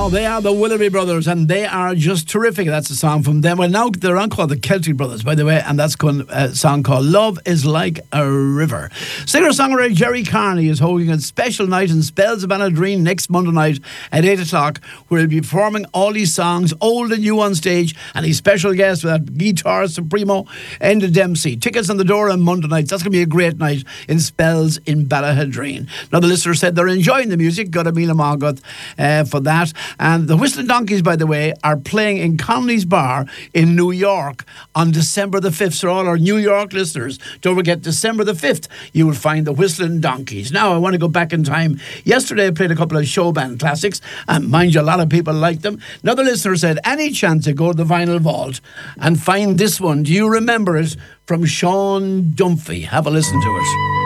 Now, they are the Willoughby Brothers, and they are just terrific. That's a song from them. Well, now they're on called the Celtic Brothers, by the way, and that's a song called Love is Like a River. Singer-songwriter Jerry Carney is holding a special night in Spells of Banadreen next Monday night at 8 o'clock, where he'll be performing all these songs, old and new, on stage, and he's special guest with that guitar supremo, Enda Dempsey. Tickets on the door on Monday nights. That's going to be a great night in Spells in Ballahadreen. Now, the listener said they're enjoying the music. Got a Mila Margot for that. And the Whistling Donkeys, by the way, are playing in Connolly's Bar in New York on December the 5th. So all our New York listeners, don't forget, December the 5th, you will find the Whistling Donkeys. Now, I want to go back in time. Yesterday, I played a couple of show band classics, and mind you, a lot of people liked them. Another listener said, any chance to go to the Vinyl Vault and find this one? Do you remember it? From Sean Dunphy. Have a listen to it.